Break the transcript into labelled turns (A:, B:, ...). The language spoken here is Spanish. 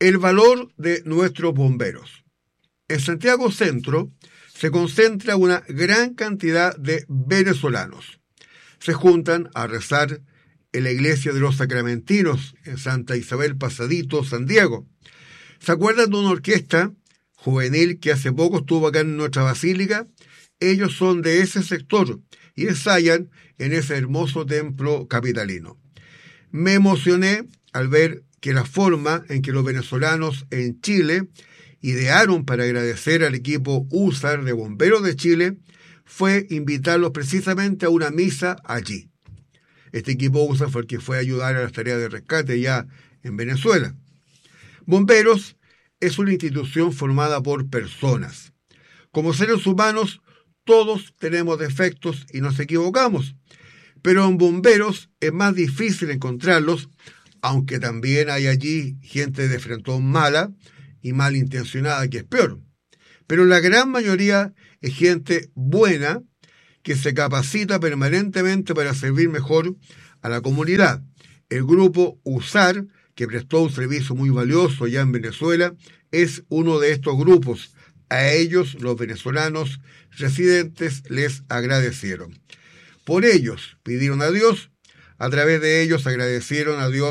A: El valor de nuestros bomberos. En Santiago Centro se concentra una gran cantidad de venezolanos. Se juntan a rezar en la iglesia de los Sacramentinos, en Santa Isabel Pasadito, San Diego. ¿Se acuerdan de una orquesta juvenil que hace poco estuvo acá en nuestra basílica? Ellos son de ese sector y ensayan en ese hermoso templo capitalino. Me emocioné al ver que la forma en que los venezolanos en Chile idearon para agradecer al equipo USAR de Bomberos de Chile fue invitarlos precisamente a una misa allí. Este equipo USAR fue el que fue a ayudar a las tareas de rescate ya en Venezuela. Bomberos es una institución formada por personas. Como seres humanos, todos tenemos defectos y nos equivocamos, pero en bomberos es más difícil encontrarlos, aunque también hay allí gente de frentón mala y malintencionada, que es peor. Pero la gran mayoría es gente buena que se capacita permanentemente para servir mejor a la comunidad. El grupo USAR, que prestó un servicio muy valioso ya en Venezuela, es uno de estos grupos. A ellos, los venezolanos residentes les agradecieron. Por ellos pidieron a Dios, a través de ellos agradecieron a Dios